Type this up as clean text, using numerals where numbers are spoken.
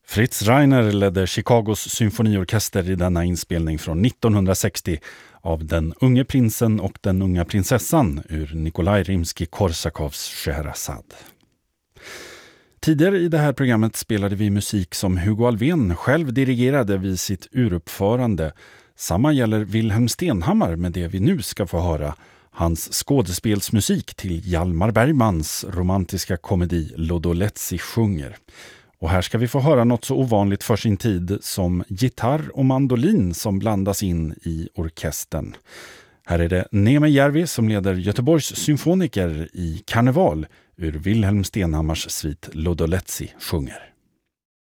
Fritz Reiner ledde Chicagos symfoniorkester i denna inspelning från 1960 av Den unge prinsen och den unga prinsessan ur Nikolaj Rimski-Korsakovs Scheherazad. Tidigare i det här programmet spelade vi musik som Hugo Alfvén själv dirigerade vid sitt uruppförande. Samma gäller Wilhelm Stenhammar med det vi nu ska få höra, hans skådespelsmusik till Hjalmar Bergmans romantiska komedi Lodolezzi sjunger. Och här ska vi få höra något så ovanligt för sin tid som gitarr och mandolin som blandas in i orkestern. Här är det Neeme Järvi som leder Göteborgs symfoniker i Karneval ur Wilhelm Stenhammars svit Lodolezzi sjunger.